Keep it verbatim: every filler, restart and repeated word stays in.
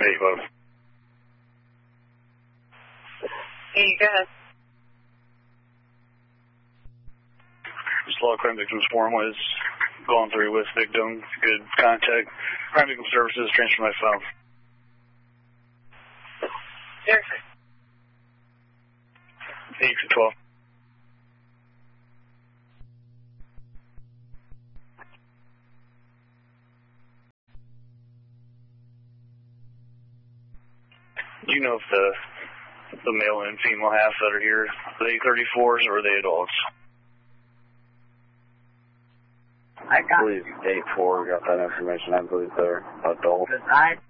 eight five. Hey, go ahead. Just log crime victims forum was gone through with victim. Good contact. Crime victim services, transfer my phone. Seriously. eight to twelve. Do you know if the the male and female half that are here, are they thirty-fours or are they adults? I got I believe eight four got that information. I believe they're adults. I